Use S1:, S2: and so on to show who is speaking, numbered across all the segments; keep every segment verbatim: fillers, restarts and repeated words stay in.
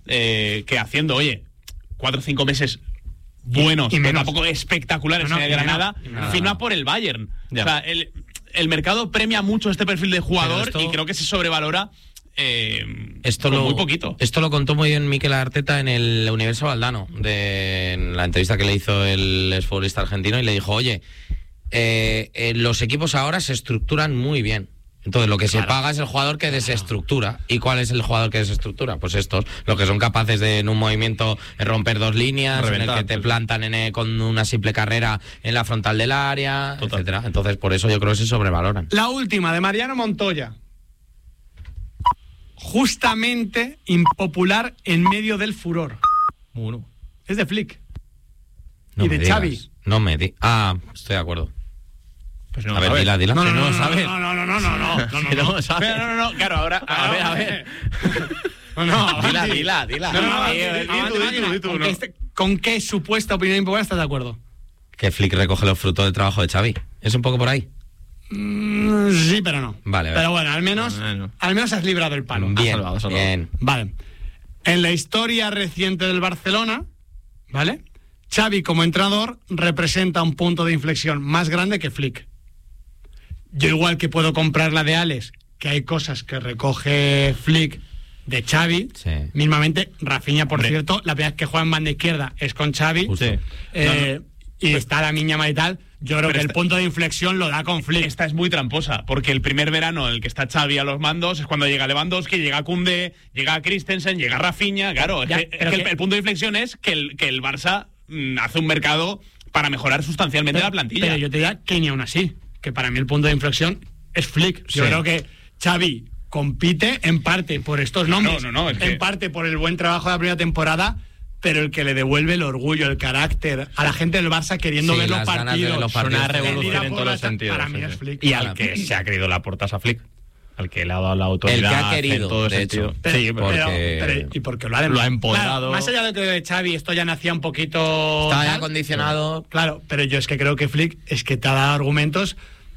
S1: eh, que haciendo, oye, cuatro o cinco meses buenos,
S2: y, y
S1: pero tampoco espectaculares
S2: no, no,
S1: en el Granada, firma por el Bayern.
S3: Ya.
S1: O sea, el, el mercado premia mucho este perfil de jugador
S4: esto,
S1: y creo que se sobrevalora eh,
S4: esto
S1: con
S4: lo,
S1: muy poquito.
S4: Esto lo contó muy bien Mikel Arteta en el Universo Valdano, de, en la entrevista que le hizo el exfutbolista argentino, y le dijo, oye, eh, eh, los equipos ahora se estructuran muy bien. Entonces lo que
S1: Claro.
S4: se paga es el jugador que desestructura. ¿Y cuál es el jugador que desestructura? Pues estos, los que son capaces de en un movimiento romper dos líneas,
S3: Reventar,
S4: en el que te
S3: pues.
S4: plantan en el- con una simple carrera en la frontal del área,
S3: Total.
S4: etcétera. Entonces por eso yo creo que se sobrevaloran.
S2: La última, de Mariano Montoya. Justamente impopular en medio del furor.
S3: Bueno.
S2: Es de Flick.
S4: No
S2: y
S4: me
S2: de
S4: digas.
S2: Xavi.
S4: No me di. Ah, estoy de acuerdo.
S3: Pues no
S4: A ver, dila, dila.
S2: No, no,
S3: Que
S2: no,
S3: no
S2: no,
S3: lo sabe.
S2: no, no, no, no, no, no, no,
S3: Que
S2: no,
S3: no
S2: no.
S3: sabe.
S1: Pero no, no, no, claro, ahora...
S3: A ver, a ver.
S2: No, no,
S4: Dila,
S2: Avanti.
S4: dila, dila.
S2: No, no,
S4: Tío,
S2: Avanti,
S4: di
S2: Avanti,
S4: tú,
S2: Avanti,
S4: di tú, di tú,
S2: ¿Con
S4: no.
S2: qué este- ¿Con qué supuesta opinión impopular estás de acuerdo?
S4: Que Flick recoge los frutos del trabajo de Xavi. ¿Es un poco por ahí?
S2: Mm, sí, pero no.
S4: Vale, vale.
S2: Pero bueno, al menos,
S3: Bueno.
S2: al menos has librado el palo.
S4: Bien,
S3: salvado, ha salvado.
S4: bien.
S2: Vale. En la historia reciente del Barcelona, ¿vale? Xavi como entrenador representa un punto de inflexión más grande que Flick. Yo igual que puedo comprar la de Alex, que hay cosas que recoge Flick de Xavi,
S4: Sí.
S2: mismamente Rafinha, por
S1: Hombre.
S2: cierto, la primera vez que juega en banda izquierda es con Xavi.
S4: Justo.
S3: Sí.
S2: Eh, y está la niña y tal. Yo creo
S1: Pero
S2: que el
S1: esta-
S2: punto de inflexión lo da con Flick.
S1: Esta es muy tramposa, porque el primer verano en el que está Xavi a los mandos es cuando llega Lewandowski, llega Koundé, llega Christensen, llega Rafinha, claro, es
S2: Ya,
S1: que, es
S2: pero
S1: que el,
S2: que-
S1: el punto de inflexión es que el, que el Barça mm, hace un mercado para mejorar sustancialmente
S2: pero,
S1: la plantilla.
S2: pero yo te diría que ni aún así, que para mí el punto de inflexión es Flick. Yo
S4: Sí.
S2: creo que Xavi compite en parte por estos nombres,
S1: No, no, no, es
S2: en
S1: que-
S2: parte por el buen trabajo de la primera temporada, pero el que le devuelve el orgullo, el carácter a la gente del Barça queriendo
S4: Sí,
S2: ver los
S4: las ganas de
S2: partidos.
S4: ver los
S3: Es una
S4: partidos.
S3: revolución
S2: Venir a
S3: en
S2: por
S3: todos
S2: la-
S3: los sentidos.
S2: Para mí
S3: sí,
S2: es
S3: sí.
S2: Flick.
S3: Y al que se ha creído la portas a Flick. Al que le ha dado la
S4: El
S3: autoridad
S4: que ha querido,
S3: en todo
S4: de
S3: sentido.
S4: hecho.
S2: Pero,
S3: Sí,
S2: pero-
S4: porque-
S2: pero- y porque lo ha,
S3: lo ha empoderado.
S2: Claro, más allá de que de Xavi esto ya nacía un poquito.
S4: Estaba ya
S2: tal,
S4: condicionado.
S2: Claro, pero yo es que creo que Flick es que te ha dado argumentos.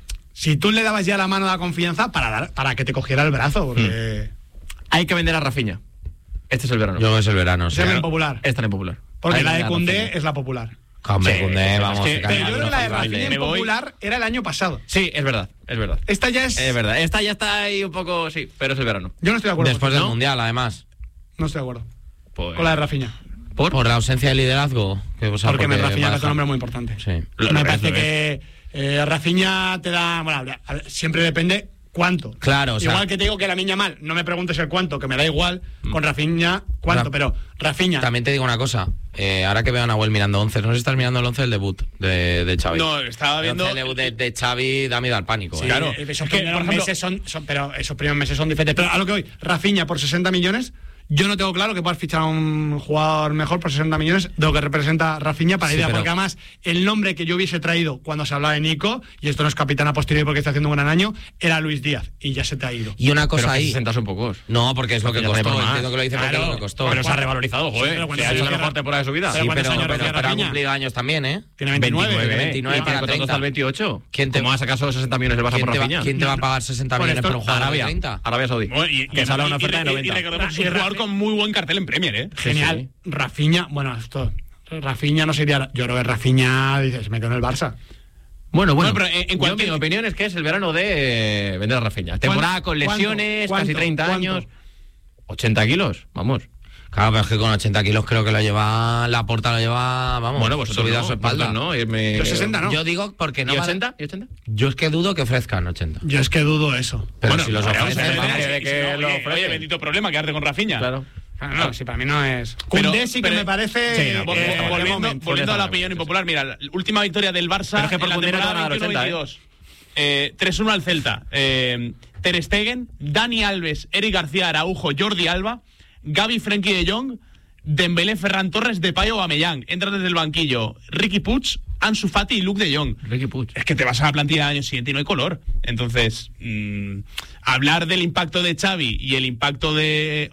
S2: Si tú le dabas ya la mano de la confianza para dar, para que te cogiera el brazo, porque
S3: Hay que vender a Rafinha. Este es el verano.
S4: Yo no es el verano, sí.
S2: es muy popular.
S3: Es tan impopular.
S2: Porque
S3: Hay
S2: la
S3: que
S2: de
S3: vender a
S2: Koundé
S3: Rafinha.
S2: es la popular.
S4: Hombre,
S3: Sí,
S4: Koundé,
S3: es
S4: vamos,
S3: que-
S4: se
S2: Pero
S4: cae
S2: yo
S4: la
S2: creo que la de
S4: luz al baile.
S2: Rafinha
S3: Me voy.
S2: impopular era el año pasado.
S3: Sí, es verdad, es verdad.
S2: Esta ya es.
S3: Es verdad. Esta ya está ahí un poco, sí, pero es el verano.
S2: Yo no estoy de acuerdo.
S4: Después
S2: con
S4: del
S2: esto.
S4: Mundial, además.
S2: No estoy de acuerdo
S3: Pues-
S2: con la de Rafinha.
S3: ¿Por?
S4: Por la ausencia de liderazgo. Que, o sea,
S2: Porque me Rafinha
S4: baja.
S2: es un nombre muy importante.
S4: Sí.
S3: Lo-
S2: me
S3: lo
S2: parece
S3: es, lo
S2: que eh, Rafinha te da. Bueno, a ver, siempre depende cuánto.
S4: Claro, o sea-
S2: Igual que te digo que la niña mal, no me preguntes el cuánto, que me da igual. Con Rafinha, cuánto,
S4: Ra-
S2: pero Rafinha.
S4: También te digo una cosa. Eh, ahora que veo a Nahuel mirando once, no sé si estás mirando el once del debut de, de Xavi.
S1: No, estaba
S4: El
S1: viendo...
S4: once del debut de, de Xavi da miedo al pánico.
S2: Sí,
S4: eh.
S1: claro.
S2: eh, esos
S1: Es que,
S2: primeros
S1: por ejemplo-
S2: meses son, son- pero esos primeros meses son diferentes. Pero a lo que voy, Rafinha por sesenta millones, yo no tengo claro que puedas fichar a un jugador mejor por sesenta millones de lo que representa Rafinha para
S4: Sí,
S2: idea,
S4: pero-
S2: porque además el nombre que yo hubiese traído cuando se hablaba de Nico, y esto no es capitán a posteriori porque está haciendo un gran año, era Luis Díaz, y ya se te ha ido.
S4: Y una cosa
S3: Pero que
S4: ahí.
S3: sesenta son pocos.
S4: No, porque es lo que
S3: Ya no hay
S4: costó.
S3: por más.
S4: Entiendo que lo dice porque
S2: Claro,
S4: es lo que costó.
S3: Pero se ha
S2: ¿cuánto?
S3: revalorizado,
S2: Sí,
S3: joder.
S2: pero ¿cuántos
S3: Se ha hecho
S2: años
S3: la
S2: tiene
S3: mejor temporada de su vida.
S2: ¿Pero
S4: Sí,
S2: cuántos
S4: pero,
S2: años
S4: pero,
S2: tiene
S4: pero ha
S2: Rafinha?
S4: cumplido años también, ¿eh?
S2: Tiene veintinueve.
S4: veintinueve
S3: y
S4: para
S3: tiene contrato hasta
S4: treinta.
S3: el veintiocho.
S4: ¿Quién te-
S3: ¿Cómo va a sacar solo sesenta millones el Barça
S4: ¿Quién
S3: por
S4: te, va,
S3: Rafinha?
S4: quién te va a pagar sesenta
S2: Por
S4: millones
S2: esto,
S4: por un jugador de
S3: Arabia.
S4: treinta?
S3: Arabia Saudí.
S1: Bueno, y,
S3: que
S1: y-
S3: sale a una
S1: y-
S3: oferta de
S1: y- y
S3: noventa.
S1: recordemos que es
S2: Y
S1: un jugador
S2: Rafi-
S1: con muy buen cartel en Premier, ¿eh?
S2: Genial.
S3: sí.
S2: Rafinha, bueno, esto. Rafinha no sería. Yo creo que Rafinha, dices, me quedo en el Barça.
S3: Bueno, bueno,
S1: Bueno, pero en- en
S3: yo,
S1: cualquier-
S3: mi opinión es que es el verano de eh, vender a Rafinha. Temporada con
S2: ¿Cuánto?
S3: lesiones,
S2: ¿Cuánto?
S3: casi treinta
S2: ¿Cuánto?
S3: años. ochenta kilos, vamos.
S4: Claro, pero es que con ochenta kilos creo que lo lleva. La porta lo lleva. Vamos,
S3: Bueno, pues
S4: subida a su espalda.
S3: no. Y me-
S2: Yo sesenta, ¿no?
S4: Yo digo porque no.
S3: ¿Y
S4: va-
S3: ochenta? ¿Y ochenta?
S4: Yo es que dudo que ofrezcan ochenta.
S2: Yo es que dudo eso.
S4: Pero
S3: Bueno,
S4: si los
S3: podríamos
S4: ofrecen,
S3: hacer
S4: vamos.
S3: de
S1: Y
S3: que
S1: si no,
S3: lo
S1: oye,
S3: ofrecen.
S1: oye, bendito problema, quedarte con Rafinha.
S3: Claro.
S2: Ah, no, si para mí no es.
S1: Pero-
S2: Koundé sí que
S1: pero-
S2: me parece.
S3: Sí, no,
S1: Vol-
S3: Eh,
S1: vol- volviendo
S2: momento.
S1: volviendo a la
S3: Por
S1: opinión
S3: eso,
S1: impopular, mira, la última victoria del Barça
S3: Pero es que por
S1: en la
S3: Koundé no te van a
S1: temporada
S3: dar
S1: veintiuno
S3: ochenta, ¿eh?
S1: veintidós. Eh, tres uno al Celta. Eh, Ter Stegen, Dani Alves, Eric García Araujo, Jordi Alba, Gavi, Frenkie de Jong, Dembélé, Ferran Torres, Depay o Aubameyang. Entra desde el banquillo Ricky Puig, Ansu Fati y Luke de Jong.
S3: Ricky Puig.
S1: Es que te vas a la plantilla del año siguiente y no hay color. Entonces, mmm, hablar del impacto de Xavi y el impacto de,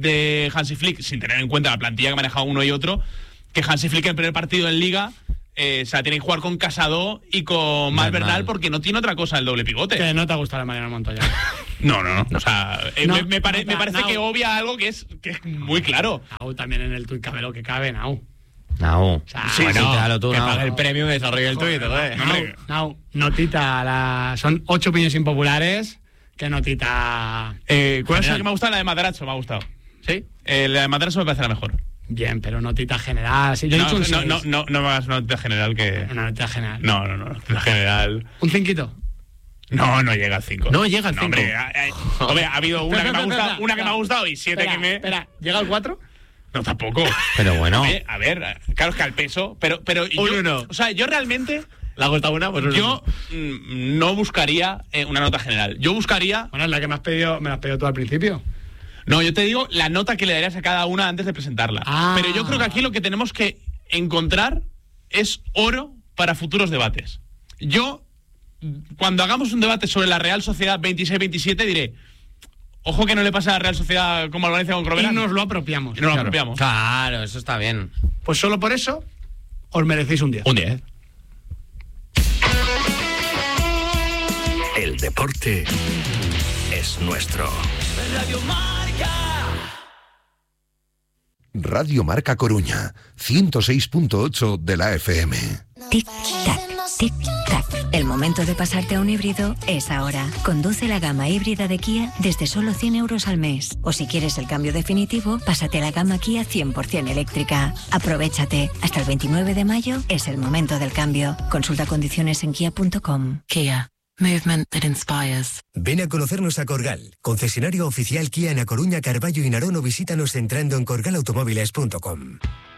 S1: de Hansi Flick, sin tener en cuenta la plantilla que ha manejado uno y otro, que Hansi Flick en el primer partido en Liga, eh, o sea, tiene que jugar con Casado y con Mal
S4: Bernal.
S1: Bernal porque no tiene otra cosa el doble pivote.
S2: Que no te ha gustado la Mariano Montoya.
S1: No, no, no. O sea, eh,
S2: No,
S1: me, me pare-
S2: no,
S1: me parece
S2: no.
S1: que obvia algo que es, que es muy claro.
S2: Nau, también en el tuit cabe lo que cabe, Nau.
S4: No.
S2: O sea,
S4: Sí,
S3: Bueno,
S4: títalo tú,
S3: que
S4: no.
S3: pague el premio y desarrolle el tuit, joder.
S2: Nau, Nau, notita, la... son ocho opiniones impopulares, que notita...
S1: Eh, ¿Cuál es la
S2: General.
S1: que me ha gustado? La de Madrazo me ha gustado.
S3: ¿Sí?
S1: Eh, la de Madrazo me parece la mejor.
S2: Bien, pero notita general. Sí, yo he
S1: No,
S2: dicho un
S1: no,
S2: seis.
S1: no, no, no me hagas una nota general que...
S2: Una notita general.
S1: No, no, no, nota general...
S2: ¿Un cinquito?
S1: No, no llega al cinco.
S3: No llega al
S1: No,
S3: cinco.
S1: hombre, ha, ha- hombre, ha habido una que me ha gustado, una que me ha gustado y siete
S2: espera,
S1: que me...
S2: Espera, ¿llega al cuatro?
S1: No, tampoco.
S4: Pero bueno.
S1: Oye, a ver, claro, es que al peso, pero... pero
S3: Un
S1: yo,
S3: uno.
S1: O sea, yo realmente...
S3: ¿Le ha gustado una? Pues un
S1: Yo
S3: uno.
S1: mm, no buscaría eh, una nota general. Yo buscaría...
S2: Bueno, es la que me has pedido, me la has pedido tú al principio.
S1: No, yo te digo la nota que le darías a cada una antes de presentarla.
S2: Ah.
S1: Pero yo creo que aquí lo que tenemos que encontrar es oro para futuros debates. Yo, cuando hagamos un debate sobre la Real Sociedad veintiséis veintisiete, diré, ojo que no le pasa a la Real Sociedad como al Valencia con
S2: Y
S1: Corberán.
S2: nos lo apropiamos.
S1: Y nos lo
S2: Claro.
S1: apropiamos.
S4: Claro, eso está bien.
S2: Pues solo por eso os merecéis un diez.
S3: Un diez.
S5: El deporte es nuestro.
S6: Radio Marca Coruña, ciento seis punto ocho de la F M.
S7: Tic-tac, tic-tac. El momento de pasarte a un híbrido es ahora. Conduce la gama híbrida de Kia desde solo cien euros al mes. O si quieres el cambio definitivo, pásate a la gama Kia cien por ciento eléctrica. Aprovéchate. Hasta el veintinueve de mayo es el momento del cambio. Consulta condiciones en kia punto com.
S8: Kia. Movement that inspires.
S9: Ven a conocernos a Corgal, concesionario oficial Kia en A Coruña, Carballo y Narón, o visítanos entrando en corgal automóviles punto com.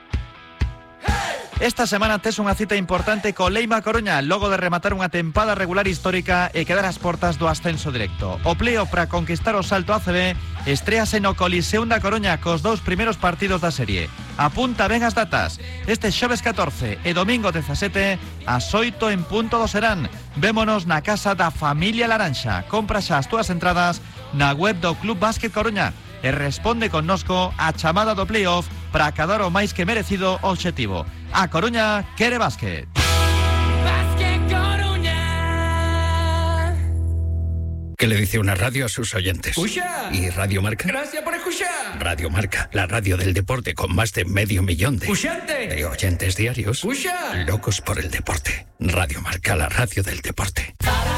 S10: Esta semana tes unha cita importante co Leima Coruña, logo de rematar unha tempada regular histórica e quedar ás portas do ascenso directo. O pleo para conquistar o salto A C B estréase no Coliseum da Coruña cos dous primeiros partidos da serie. Apunta ben as datas. Este xoves catorce e domingo dezasete ás oito en punto do serán. Vémonos na casa da familia Laranxa. Compra xa as túas entradas na web do Club Básquet Coruña e responde connosco a chamada do playoff para acadar o máis que merecido obxectivo. A Coruña quere básquet.
S5: ¿Qué le dice una radio a sus oyentes?
S11: ¡Escucha!
S5: ¿Y Radio Marca?
S11: ¡Gracias por escuchar!
S5: Radio Marca, la radio del deporte con más de medio millón de,
S11: ¡Escuchante!
S5: de oyentes diarios.
S11: ¡Escucha!
S5: Locos por el deporte. Radio Marca, la radio del deporte.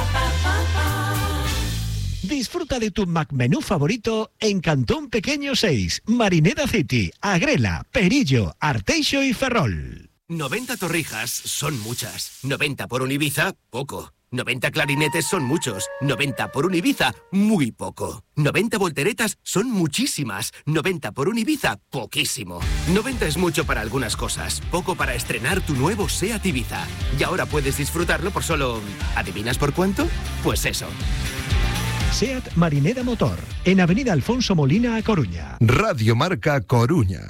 S12: Disfruta de tu McMenú favorito en Cantón Pequeño seis, Marineda City, Agrela, Perillo, Arteixo y Ferrol.
S13: noventa torrijas son muchas. noventa por un Ibiza, poco. noventa clarinetes son muchos. noventa por un Ibiza, muy poco. noventa volteretas son muchísimas. noventa por un Ibiza, poquísimo. noventa es mucho para algunas cosas, poco para estrenar tu nuevo SEAT Ibiza. Y ahora puedes disfrutarlo por solo... ¿adivinas por cuánto? Pues eso.
S12: SEAT Marineda Motor, en Avenida Alfonso Molina, A Coruña.
S6: Radio Marca Coruña.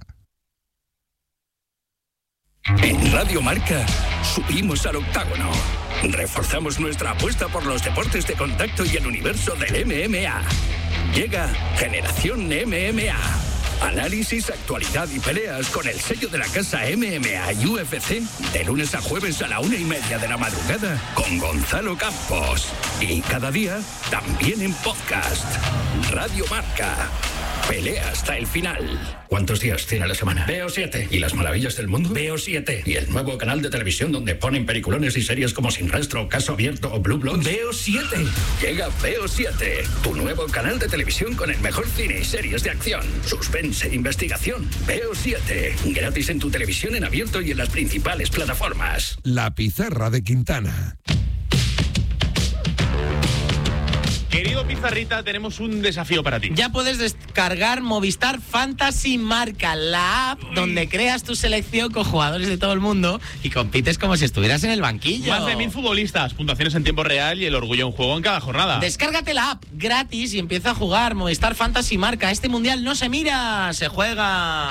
S5: En Radio Marca subimos al octágono. Reforzamos nuestra apuesta por los deportes de contacto y el universo del M M A. Llega Generación M M A. Análisis, actualidad y peleas con el sello de la casa M M A y U F C de lunes a jueves a la una y media de la madrugada con Gonzalo Campos. Y cada día también en podcast. Radio Marca. Pelea hasta el final. ¿Cuántos días tiene la semana? Veo siete. ¿Y las maravillas del mundo? Veo siete. ¿Y el nuevo canal de televisión donde ponen peliculones y series como Sin Rastro, Caso Abierto o Blue Bloods? Veo siete. Llega Veo siete. Tu nuevo canal de televisión con el mejor cine y series de acción, suspense e investigación. Veo siete. Gratis en tu televisión en abierto y en las principales plataformas.
S6: La Pizarra de Quintana.
S1: Querido Pizarrita, tenemos un desafío para ti.
S4: Ya puedes descargar Movistar Fantasy Marca, la app donde creas tu selección con jugadores de todo el mundo y compites como si estuvieras en el banquillo.
S1: Más de mil futbolistas, puntuaciones en tiempo real y el orgullo en juego en cada jornada.
S4: Descárgate la app gratis y empieza a jugar Movistar Fantasy Marca. Este mundial no se mira, se juega.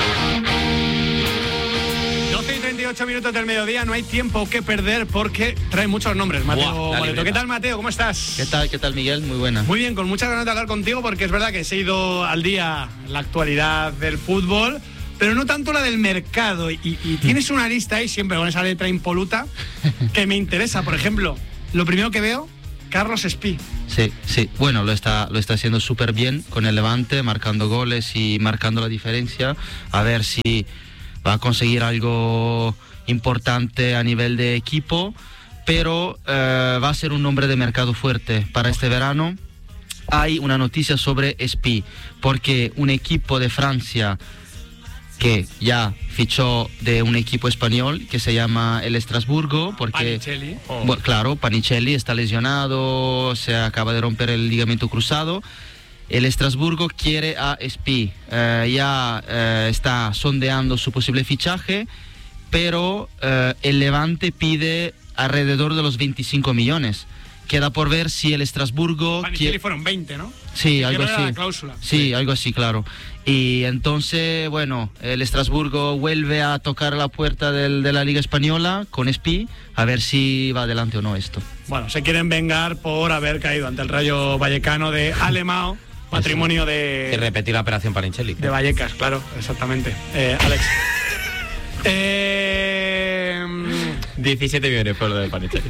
S2: doce y treinta y ocho minutos del mediodía, no hay tiempo que perder porque trae muchos nombres. Mateo
S3: Buah, la
S2: Moleto.
S3: libreta.
S2: ¿Qué tal, Mateo? ¿Cómo estás?
S3: ¿Qué tal, qué tal, Miguel? Muy buena.
S2: Muy bien, con muchas ganas de hablar contigo porque es verdad que se ha ido al día la actualidad del fútbol, pero no tanto la del mercado. Y, y tienes una lista ahí siempre con esa letra impoluta que me interesa. Por ejemplo, lo primero que veo Carlos Espí.
S11: Sí, sí. Bueno, lo está, lo está haciendo súper bien con el Levante, marcando goles y marcando la diferencia. A ver si va a conseguir algo importante a nivel de equipo, pero eh, va a ser un nombre de mercado fuerte para este verano. Hay una noticia sobre Espí, porque un equipo de Francia que ya fichó de un equipo español que se llama el Estrasburgo, porque
S2: Panicelli. Oh.
S11: Bueno, claro, Panicelli está lesionado, se acaba de romper el ligamento cruzado. El Estrasburgo quiere a Espí, eh, ya eh, está sondeando su posible fichaje, pero eh, el Levante pide alrededor de los veinticinco millones. Queda por ver si el Estrasburgo...
S2: Panicelli
S11: quiere...
S2: fueron veinte, ¿no?
S11: Sí, algo
S2: era
S11: así.
S2: la cláusula.
S11: Sí, sí, algo así, claro. Y entonces, bueno, el Estrasburgo vuelve a tocar la puerta del, de la Liga Española con Espí, a ver si va adelante o no esto.
S2: Bueno, se quieren vengar por haber caído ante el Rayo Vallecano de Alemão, patrimonio de...
S4: Y repetir la operación Panicelli.
S2: De Vallecas, claro, exactamente. Eh, Alex. eh...
S3: diecisiete millones por lo de Panicelli.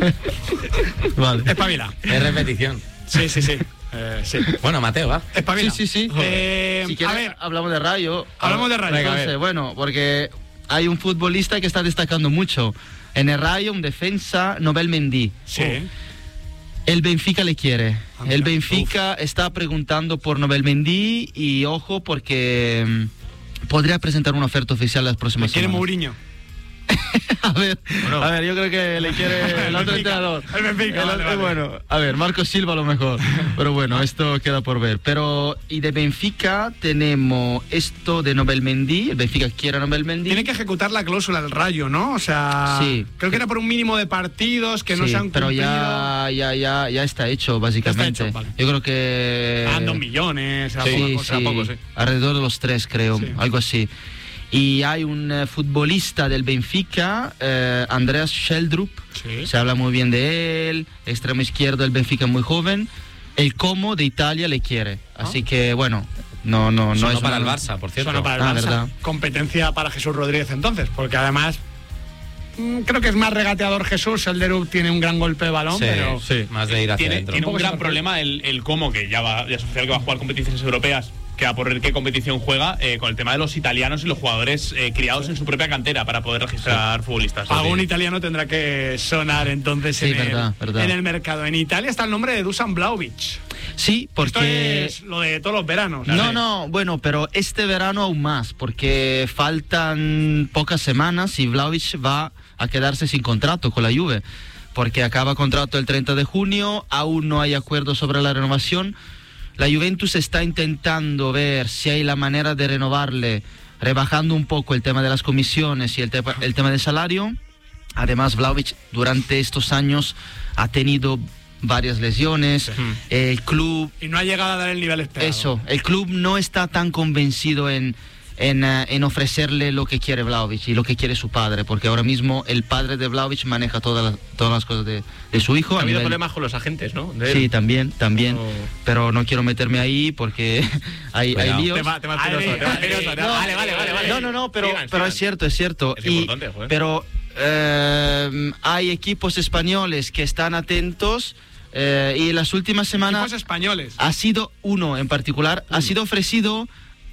S11: Vale.
S2: Espabila.
S4: Es repetición.
S2: Sí, sí, sí. Eh, sí.
S4: Bueno, Mateo, va.
S2: Espabila.
S11: Sí, sí, sí.
S2: Eh,
S11: si quieres,
S2: a ver,
S11: hablamos de Rayo.
S2: Hablamos de Rayo.
S11: Entonces,
S2: Venga,
S11: bueno, porque hay un futbolista que está destacando mucho. En el Rayo, un defensa, Nobel Mendy.
S2: Sí.
S11: El Benfica le quiere.
S2: Ah,
S11: el
S2: mira,
S11: Benfica uf. está preguntando por Nobel Mendy y ojo porque mm, podría presentar una oferta oficial las próximas
S2: ¿Le quiere
S11: semanas.
S2: Mourinho?
S11: a ver, bueno. a ver, yo creo que le quiere el otro entrenador.
S2: El Benfica,
S11: el
S2: vale,
S11: otro,
S2: vale.
S11: Bueno, a ver, Marco Silva a lo mejor. Pero bueno, esto queda por ver. Pero, y de Benfica tenemos esto de Nobel Mendy. El Benfica quiere a Nobel Mendy.
S2: Tiene que ejecutar la cláusula del Rayo, ¿no? O sea,
S11: sí.
S2: creo que era por un mínimo de partidos que no
S11: sí,
S2: se han
S11: pero
S2: cumplido.
S11: ya, ya, ya, ya está hecho, básicamente.
S2: Ya está hecho, vale.
S11: Yo creo que...
S2: Ah, dos millones, a
S11: sí,
S2: poco, o sea,
S11: sí,
S2: poco, sí.
S11: alrededor de los tres, creo,
S2: Sí.
S11: algo así. Y hay un uh, futbolista del Benfica, uh, Andreas Sheldrup,
S2: Sí.
S11: se habla muy bien de él, extremo izquierdo del Benfica, muy joven. El Como de Italia le quiere, así que bueno, no, no, no
S4: Sonó
S11: es
S4: para
S11: una-
S4: el Barça, por cierto.
S2: Sonó para el
S11: Ah,
S2: Barça.
S11: verdad.
S2: Competencia para Jesús Rodríguez entonces, porque además mm, creo que es más regateador Jesús. El Derup tiene un gran golpe de balón,
S4: Sí,
S2: pero
S4: sí, más de ir hacia
S1: Tiene,
S4: adentro.
S1: tiene un
S2: poco
S1: gran
S2: sorpresa.
S1: problema el, el cómo, que ya va, ya es oficial que va a jugar competiciones europeas, que a por ver qué competición juega, eh, con el tema de los italianos y los jugadores eh, criados en su propia cantera para poder registrar futbolistas.
S2: algún
S1: Sí.
S2: italiano tendrá que sonar entonces
S11: Sí,
S2: en,
S11: verdad,
S2: el,
S11: verdad.
S2: en el mercado. En Italia está el nombre de Dusan Vlahovic.
S11: Sí, porque...
S2: Esto es lo de todos los veranos.
S11: No,
S2: ¿sabes?
S11: no, bueno, pero este verano aún más, porque faltan pocas semanas y Vlahovic va a quedarse sin contrato con la Juve, porque acaba contrato el treinta de junio, aún no hay acuerdo sobre la renovación. La Juventus está intentando ver si hay la manera de renovarle, rebajando un poco el tema de las comisiones y el, tema el tema del salario. Además, Vlahovic durante estos años ha tenido varias lesiones. El club...
S2: Y no ha llegado a dar el nivel esperado.
S11: Eso, el club no está tan convencido en, en, uh, en ofrecerle lo que quiere Vlahovic y lo que quiere su padre, porque ahora mismo el padre de Vlahovic maneja todas las, todas las cosas de, de su hijo.
S3: Ha
S11: a
S3: habido
S11: nivel-
S3: problemas con los agentes, ¿no? De él.
S11: Sí, también, también,
S3: No.
S11: pero no quiero meterme ahí porque hay, hay
S4: Cuidado.
S11: líos.
S3: Tema, tema
S2: Ay,
S3: espinoso, tema
S2: ay,
S3: espinoso.
S2: no,
S3: Vale, vale, vale, vale.
S11: No, no, no, pero,
S3: Sigan,
S11: pero
S3: sigan.
S11: es cierto, es cierto.
S3: Es
S11: Y-
S3: importante, joder.
S11: pero eh, hay equipos españoles que están atentos eh, y en las últimas semanas...
S2: Equipos españoles.
S11: Ha sido uno en particular, ha sido ofrecido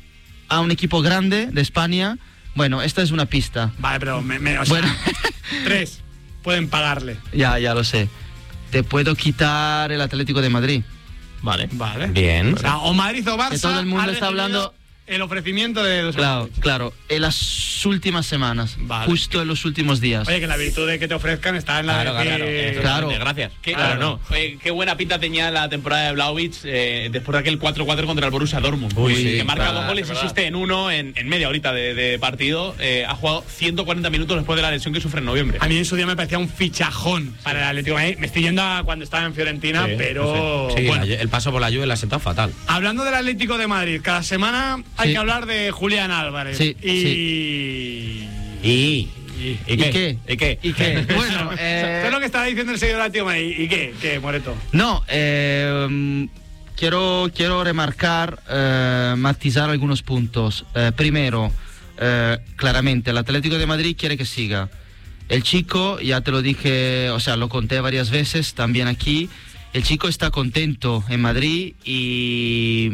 S11: a un equipo grande de España. Bueno, esta es una pista.
S2: Vale, pero me, me- o sea,
S11: Bueno.
S2: tres pueden pagarle.
S11: Ya, ya lo sé. Te puedo quitar el Atlético de Madrid.
S3: Vale.
S2: Vale.
S4: Bien.
S2: O sea, o Madrid o Barça.
S11: Que todo el mundo
S2: ha
S11: está
S2: recibido
S11: hablando-
S2: el ofrecimiento de Dusan
S11: Claro,
S2: Vlahovic.
S11: claro. En las últimas semanas,
S2: Vale.
S11: justo en los últimos días.
S2: Oye, que la virtud de que te ofrezcan está en la
S4: Claro,
S2: de
S4: claro,
S2: que-
S4: eso.
S11: Claro.
S3: Gracias.
S1: Qué,
S3: Claro,
S1: no. Oye, qué buena pinta tenía la temporada de Vlahovic eh, después de aquel cuatro cuatro contra el Borussia Dortmund.
S4: Uy,
S1: que
S4: sí,
S1: marca
S4: verdad,
S1: dos goles y
S3: verdad.
S1: asiste en uno en, en media horita de, de partido. Eh, ha jugado ciento cuarenta minutos después de la lesión que sufre en noviembre.
S2: A mí en su día me parecía un fichajón para el Atlético de Madrid. Me estoy yendo a cuando estaba en Fiorentina,
S3: Sí,
S2: pero
S4: Sí,
S2: bueno.
S4: la- el paso por la Juve la ha sentado fatal.
S2: Hablando del Atlético de Madrid, cada semana hay
S11: Sí.
S2: que hablar de Julián Álvarez.
S11: Sí,
S2: y...
S4: Y...
S3: ¿Y,
S11: ¿Y qué?
S3: ¿Y qué?
S11: ¿Y qué? Bueno,
S2: ¿Qué
S11: eh,
S2: es lo que estaba diciendo el señor del Atlético de Madrid? ¿Y qué? ¿Qué, Moreto?
S11: no, eh, mm, quiero, quiero remarcar, eh, matizar algunos puntos. Eh, primero, eh, claramente, el Atlético de Madrid quiere que siga. El chico, ya te lo dije, o sea, lo conté varias veces también aquí, el chico está contento en Madrid y,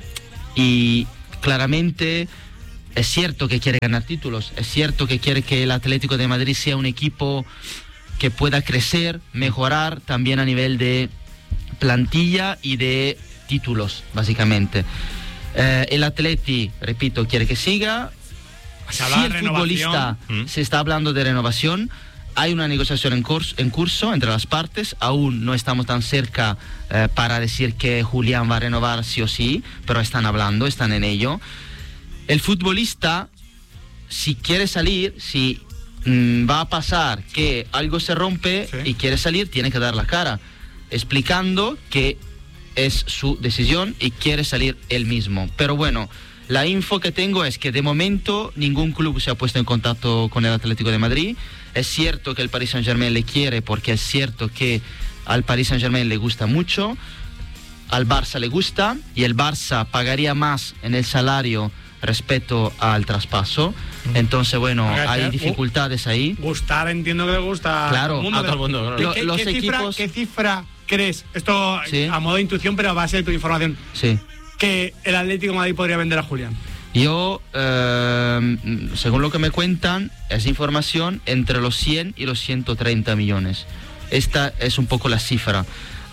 S11: y claramente es cierto que quiere ganar títulos, es cierto que quiere que el Atlético de Madrid sea un equipo que pueda crecer, mejorar también a nivel de plantilla y de títulos, básicamente. Eh, el Atleti, repito, quiere que siga. Si el futbolista ¿Mm? se está hablando de renovación, hay una negociación en curso, en curso entre las partes. Aún no estamos tan cerca eh, para decir que Julián va a renovar sí o sí, pero están hablando, están en ello. El futbolista, si quiere salir, si mmm, va a pasar que algo se rompe ¿Sí? y quiere salir, tiene que dar la cara, explicando que es su decisión y quiere salir él mismo. Pero bueno, la info que tengo es que de momento ningún club se ha puesto en contacto con el Atlético de Madrid. Es cierto que el Paris Saint-Germain le quiere, porque es cierto que al Paris Saint-Germain le gusta mucho, al Barça le gusta, y el Barça pagaría más en el salario respecto al traspaso. Entonces, bueno, hay dificultades ahí.
S2: Gustar, entiendo que le gusta
S11: claro,
S2: a todo el mundo.
S11: A todo el mundo.
S2: ¿Qué, qué,
S11: los
S2: qué
S11: equipos...
S2: cifra, ¿Qué cifra crees? Esto ¿Sí? a modo de intuición, pero a base de tu información.
S11: Sí.
S2: Que el Atlético de Madrid podría vender a Julián.
S11: Yo, eh, según lo que me cuentan, es información entre los cien y los ciento treinta millones. Esta es un poco la cifra.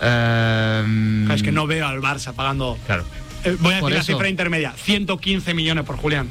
S11: Eh,
S2: es que no veo al Barça pagando...
S3: Claro.
S2: Eh, voy a decir la cifra intermedia, ciento quince millones por Julián.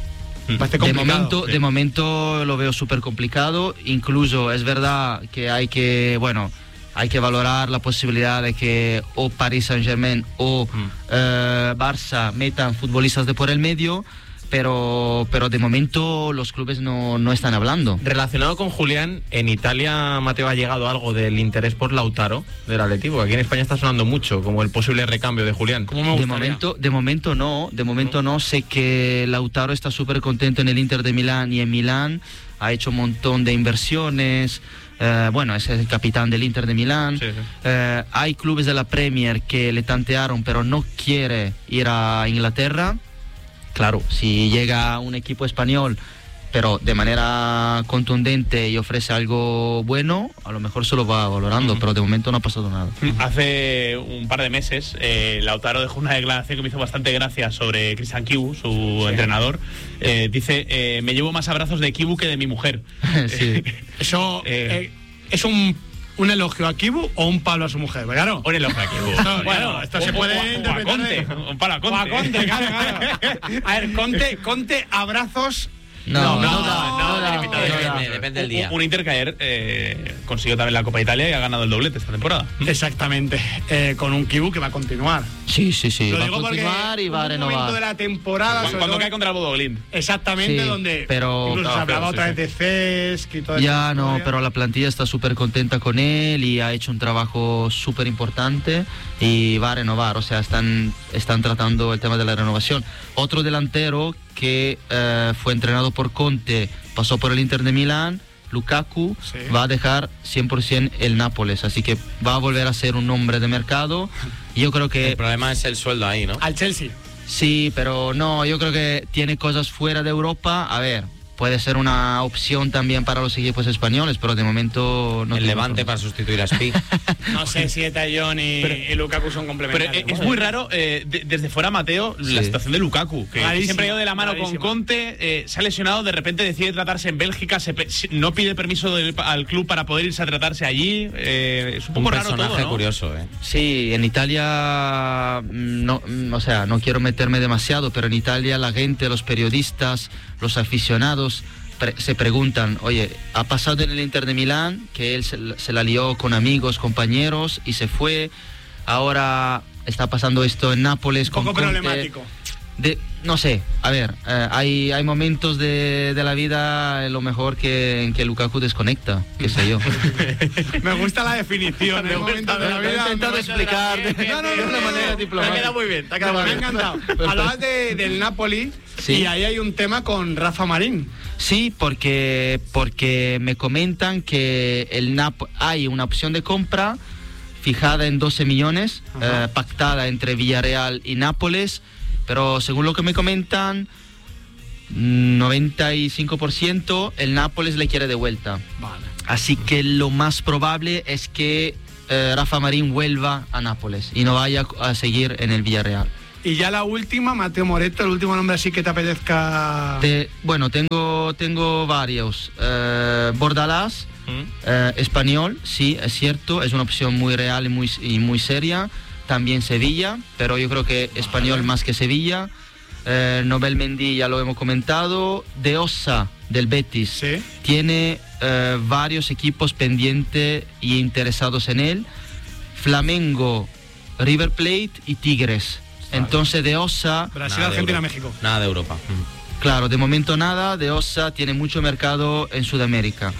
S11: De momento, sí. de momento lo veo súper complicado. Incluso es verdad que hay que, bueno, hay que valorar la posibilidad de que o Paris Saint-Germain o mm. eh, Barça metan futbolistas de por el medio, pero, pero de momento los clubes no, no están hablando.
S3: Relacionado con Julián, en Italia, Mateo, ha llegado algo del interés por Lautaro del Atletico. Aquí en España está sonando mucho como el posible recambio de Julián.
S11: De momento, de momento no, de momento no. no. Sé que Lautaro está súper contento en el Inter de Milán y en Milán ha hecho un montón de inversiones. Eh, bueno, es el capitán del Inter de Milán. Sí, sí. Eh, hay clubes de la Premier que le tantearon, pero no quiere ir a Inglaterra. Claro, si llega un equipo español, pero de manera contundente y ofrece algo bueno, a lo mejor se lo va valorando, uh-huh. pero de momento no ha pasado nada.
S1: Hace un par de meses, eh, Lautaro dejó una declaración que me hizo bastante gracia sobre Cristian Kibu, su sí. entrenador. Eh, dice, eh, me llevo más abrazos de Kibu que de mi mujer.
S2: Sí. Eso eh, eh, es un... ¿Un elogio a Kibu o un palo a su mujer? Claro.
S1: Un elogio a Kibu.
S2: No, bueno, esto o, se puede o, interpretar.
S1: O a Conte. Un palo a Conte.
S2: O a Conte, claro, claro. A ver, Conte, Conte, abrazos.
S11: No, no,
S1: no,
S11: no, no,
S1: no,
S11: no,
S1: no,
S11: no depende, depende del día.
S1: Un, un Inter que ayer eh, consiguió también la Copa de Italia y ha ganado el doblete esta temporada.
S2: Exactamente, eh, con un Kibu que va a continuar.
S11: Sí, sí, sí,
S2: Lo
S11: va a continuar y va a renovar.
S2: Un momento de la temporada.
S1: Cuando, cuando cae contra el Bodoglin.
S2: Exactamente, sí, donde
S11: pero,
S2: incluso
S11: no,
S2: se hablaba
S11: pero,
S2: otra
S11: sí,
S2: vez de Cesc y todo eso.
S11: Ya no, pero la plantilla está súper contenta con él y ha hecho un trabajo súper importante y va a renovar, o sea, están, están tratando el tema de la renovación. Otro delantero que eh, fue entrenado por Conte, pasó por el Inter de Milán, Lukaku, sí. va a dejar cien por ciento el Nápoles, así que va a volver a ser un hombre de mercado. Y yo creo que...
S4: El problema es el sueldo ahí, ¿no?
S2: Al Chelsea.
S11: Sí, pero no, yo creo que tiene cosas fuera de Europa. A ver, puede ser una opción también para los equipos españoles, pero de momento no.
S4: El Levante para sustituir a Spi.
S2: No sé si Etayón y, y Lukaku son complementarios.
S1: Pero es muy raro, eh, de, desde fuera, Mateo, sí. la situación de Lukaku, que Clarísimo, siempre ha ido de la mano clarísimo. con Conte, eh, se ha lesionado, de repente decide tratarse en Bélgica, se, no pide permiso del, al club para poder irse a tratarse allí. Eh, es un poco
S4: un
S1: raro todo, ¿no?
S4: curioso, ¿eh?
S11: Sí, en Italia, no, o sea, no quiero meterme demasiado, pero en Italia la gente, los periodistas, los aficionados pre- se preguntan, oye, ha pasado en el Inter de Milán que él se, se la lió con amigos, compañeros y se fue, ahora está pasando esto en Nápoles.
S2: Un poco
S11: con
S2: problemático.
S11: De, no sé, a ver, eh, hay, hay momentos de, de la vida en lo mejor que, en que Lukaku desconecta, qué sé yo.
S2: Me gusta la definición, de momentos de la vida.
S11: He intentado explicar
S2: de, de, no, no,
S11: de
S2: no,
S11: una
S2: no,
S11: manera
S2: no,
S11: diplomática.
S1: Te ha quedado muy bien, te ha quedado
S2: no,
S1: muy bien.
S2: Me ha encantado. Hablabas de, del Napoli, sí. Y ahí hay un tema con Rafa Marín.
S11: Sí, porque, porque me comentan que el Nap- hay una opción de compra fijada en doce millones, eh, pactada entre Villarreal y Nápoles, pero según lo que me comentan, noventa y cinco por ciento el Nápoles le quiere de vuelta.
S2: Vale.
S11: Así que lo más probable es que eh, Rafa Marín vuelva a Nápoles y no vaya a seguir en el Villarreal.
S2: Y ya la última, Mateo Moreto, el último nombre así que te apetezca.
S11: Te, bueno, tengo, tengo varios. Eh, Bordalás, ¿Mm? eh, español, sí, es cierto, es una opción muy real y muy, y muy seria. También Sevilla, pero yo creo que español más que Sevilla. Eh, Nobel Mendy ya lo hemos comentado. De Ossa, del Betis, ¿sí? Tiene eh, varios equipos pendientes y interesados en él. Flamengo, River Plate y Tigres. Entonces de Ossa...
S2: Brasil, Argentina, México.
S4: Nada de Europa.
S11: Claro, de momento nada. De Ossa tiene mucho mercado en Sudamérica.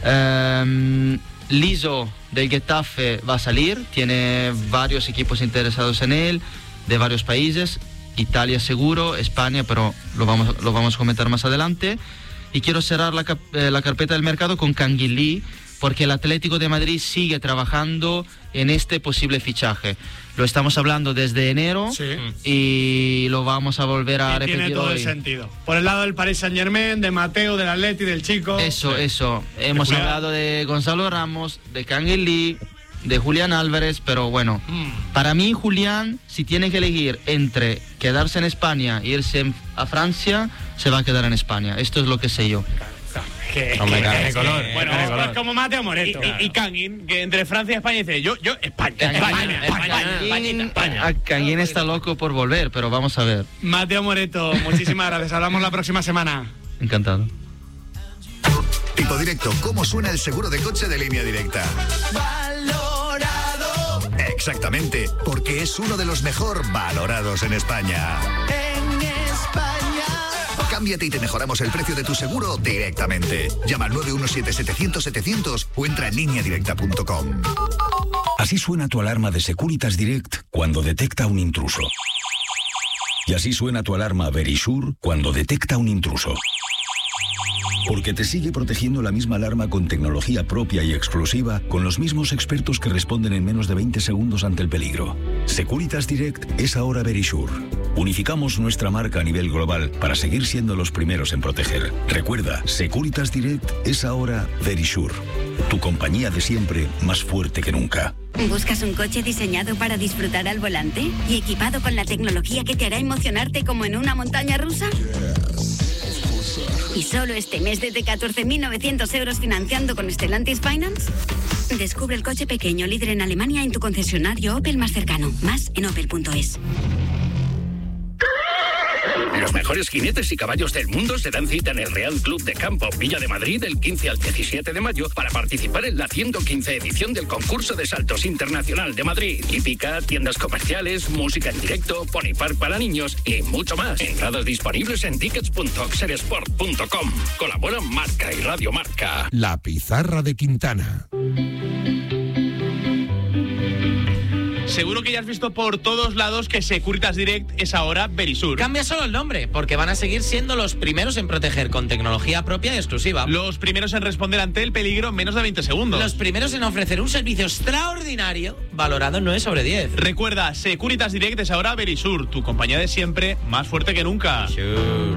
S11: Um, Liso del Getafe va a salir. Tiene varios equipos interesados en él, de varios países. Italia seguro, España, pero lo vamos, lo vamos a comentar más adelante. Y quiero cerrar la, eh, la carpeta del mercado con Canguilí, porque el Atlético de Madrid sigue trabajando en este posible fichaje. Lo estamos hablando desde enero, sí, y lo vamos a volver a
S2: y
S11: repetir
S2: tiene todo
S11: hoy.
S2: el sentido. Por el lado del Paris Saint-Germain, de Mateo, del Atleti, del chico.
S11: Eso,
S2: sí.
S11: eso. Hemos
S2: Julián.
S11: hablado de Gonzalo Ramos, de Canguilí, de Julián Álvarez, pero bueno, mm. para mí Julián, si tiene que elegir entre quedarse en España e irse a Francia, se va a quedar en España. Esto es lo que sé yo.
S2: Que,
S1: Hombre,
S2: que,
S1: que,
S2: que,
S1: color,
S2: que,
S1: bueno,
S2: pues
S1: color.
S2: como Mateo Moreto.
S1: Y, y, y Kangin, que entre Francia y España dice, yo, yo, España, España, España, España, España.
S11: Canguín está loco por volver, pero vamos a ver.
S2: Mateo Moreto, muchísimas gracias. Hablamos la próxima semana.
S11: Encantado.
S14: Tipo Directo, ¿cómo suena el seguro de coche de Línea Directa? Valorado. Exactamente, porque es uno de los mejor valorados en España. En España. Cámbiate y te mejoramos el precio de tu seguro directamente. Llama al nueve uno siete, setecientos, setecientos o entra en línea directa punto com.
S6: Así suena tu alarma de Securitas Direct cuando detecta un intruso. Y así suena tu alarma Verisure cuando detecta un intruso. Porque te sigue protegiendo la misma alarma con tecnología propia y exclusiva, con los mismos expertos que responden en menos de veinte segundos ante el peligro. Securitas Direct es ahora Verisure. Unificamos nuestra marca a nivel global para seguir siendo los primeros en proteger. Recuerda, Securitas Direct es ahora Verisure. Tu compañía de siempre, más fuerte que nunca.
S15: ¿Buscas un coche diseñado para disfrutar al volante y equipado con la tecnología que te hará emocionarte como en una montaña rusa? ¿Y solo este mes desde catorce mil novecientos euros financiando con Stellantis Finance? Descubre el coche pequeño líder en Alemania en tu concesionario Opel más cercano. Más en opel punto es.
S5: Los mejores jinetes y caballos del mundo se dan cita en el Real Club de Campo Villa de Madrid del quince al diecisiete de mayo para participar en la ciento quince edición del concurso de saltos internacional de Madrid. Hípica, tiendas comerciales, música en directo, pony park para niños y mucho más. Entradas disponibles en tickets punto oxeresport punto com. Colaboran Marca y Radio Marca.
S6: La pizarra de Quintana.
S1: Seguro que ya has visto por todos lados que Securitas Direct es ahora Verisure.
S4: Cambia solo el nombre, porque van a seguir siendo los primeros en proteger con tecnología propia y exclusiva.
S1: Los primeros en responder ante el peligro en menos de veinte segundos.
S4: Los primeros en ofrecer un servicio extraordinario valorado en nueve sobre diez.
S1: Recuerda, Securitas Direct es ahora Verisure, tu compañía de siempre, más fuerte que nunca.
S4: Sure.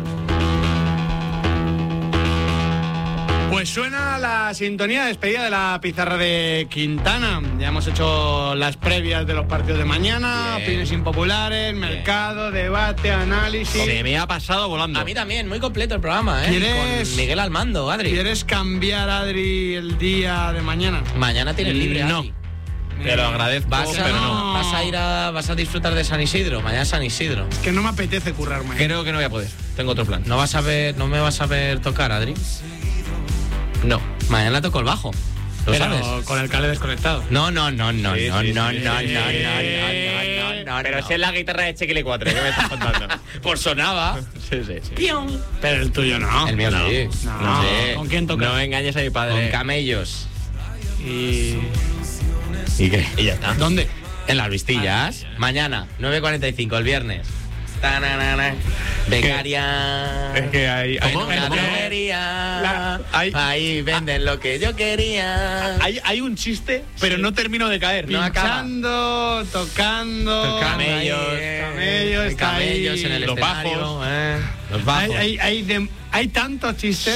S2: Pues suena la sintonía de despedida de la pizarra de Quintana. Ya hemos hecho las previas de los partidos de mañana, Bien. opiniones impopulares, Bien. mercado, debate, análisis.
S3: Se me ha pasado volando.
S4: A mí también, muy completo el programa, ¿eh?
S2: ¿Quieres,
S4: Con Miguel al mando, Adri.
S2: ¿Quieres cambiar, Adri, el día de mañana?
S4: Mañana tienes libre,
S3: No.
S4: Adri.
S3: Te lo agradezco,
S4: vas a,
S3: pero no.
S4: Vas a ir a, vas a disfrutar de San Isidro. Mañana es San Isidro.
S2: Es que no me apetece currarme.
S3: Creo que no voy a poder. Tengo otro plan.
S4: No vas a ver, no me vas a ver tocar, Adri.
S3: No.
S4: Mañana toco el bajo. ¿Lo
S2: Pero
S4: sabes?
S2: con el cable desconectado.
S4: No, no, no, no,
S3: Sí,
S4: no,
S3: sí,
S4: no,
S3: sí,
S4: no,
S3: sí.
S4: no, no, no, no, no,
S3: Pero
S4: no.
S3: si es la guitarra de Chequile cuatro, ¿qué me estás contando?
S4: Por sonaba.
S3: Sí, sí, sí.
S4: Pion.
S2: Pero el tuyo no.
S4: El mío
S3: No.
S4: sí.
S2: No.
S3: No sé.
S2: ¿Con quién tocas?
S3: No engañes a mi
S4: Con
S3: padre.
S4: camellos.
S2: Y...
S3: ¿Y qué? Y ya está.
S2: ¿Dónde?
S4: En las Vistillas. Mañana, nueve cuarenta y cinco, el viernes. Tananana. Becaria.
S1: Es que hay... hay
S4: ¿Cómo?
S1: hay-
S4: Becaria.
S1: La- hay-
S4: Ahí venden lo que yo quería.
S1: Hay, hay un chiste, pero no termino de caer.
S4: No acaba.
S2: Pinchando, tocando.
S4: Camellos.
S2: Camellos, está
S4: Camellos
S2: ahí.
S4: en el
S1: Los
S4: escenario.
S1: bajos.
S4: eh. Los bajos.
S2: Hay, hay, hay, de- hay tantos chistes.
S1: Sí.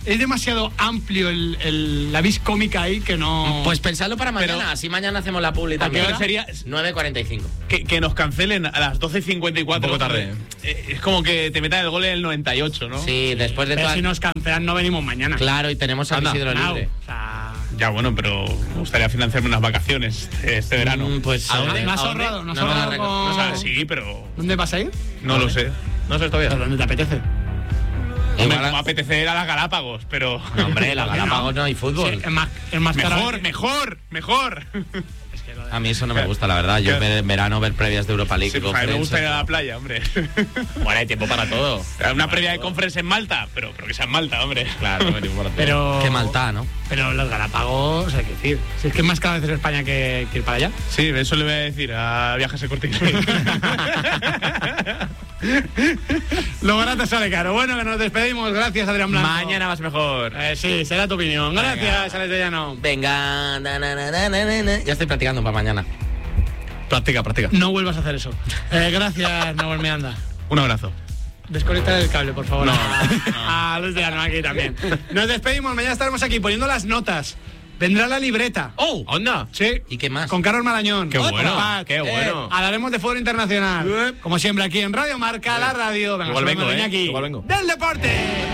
S2: es demasiado amplio el, el, la vis cómica ahí que no...
S4: Pues pensadlo para mañana, pero, así mañana hacemos la publi también.
S1: ¿A qué hora sería?
S4: nueve cuarenta y cinco.
S1: Que, que nos cancelen a las doce cincuenta y cuatro.
S3: Un poco tarde.
S1: Eh, es como que te metan el gol en el noventa y ocho, ¿no?
S4: Sí, después de
S2: Pero
S4: todas...
S2: si nos cancelan no venimos mañana.
S4: Claro, y tenemos a Isidro libre.
S2: O sea...
S1: Ya, bueno, pero me gustaría financiarme unas vacaciones este, este verano.
S4: Mm, pues
S2: ¿A dónde? ¿No has ahorrado? ¿No has ahorrado con...
S1: no sabes, sí, pero...
S2: ¿Dónde vas a ir?
S1: No lo sé.
S3: No sé todavía.
S2: ¿Dónde te apetece?
S1: Hombre, como apetece ir a las Galápagos, pero...
S4: No, hombre, las Galápagos no hay fútbol.
S2: Sí, es más, es más
S1: mejor, mejor, mejor.
S4: A mí eso no me gusta, la verdad. Yo en verano ver previas de Europa League.
S1: Sí, pues a mí me gusta ir a la playa, hombre.
S3: Bueno, hay tiempo para todo.
S1: Una previa de conference en Malta, pero, pero que sea en Malta, hombre.
S3: Claro, no hay tiempo para todo.
S2: Pero...
S4: Qué Malta, ¿no?
S2: Pero los Galápagos, hay que decir. Si es que es más caro a veces en España que, que ir para allá.
S1: Sí, eso le voy a decir a Viajes de Corte Inglés.
S2: Lo barato sale caro. Bueno, que nos despedimos. Gracias, Adrián Blanco.
S3: Mañana vas mejor.
S2: Eh, sí, será tu opinión. Gracias, Alex de Llano.
S4: Venga, na, na, na, na, na, na. Ya estoy practicando para mañana.
S3: Practica, practica.
S2: No vuelvas a hacer eso. Eh, gracias, Nahuel Meanda.
S1: Un abrazo.
S2: Desconecta el cable, por favor.
S1: No,
S2: a Luis de Llano aquí también. Nos despedimos. Mañana estaremos aquí poniendo las notas. Vendrá la libreta.
S4: ¡Oh!
S3: ¡Onda!
S2: Sí.
S4: ¿Y qué más?
S2: Con Carlos Marañón.
S3: ¡Qué bueno!
S2: Pac,
S3: ¡Qué bueno!
S2: Eh, hablaremos de fútbol internacional. Como siempre aquí en Radio Marca, la radio. Venga,
S3: igual vengo,
S2: súbeme,
S3: eh.
S2: Iñaki.
S3: Igual vengo.
S2: Del deporte.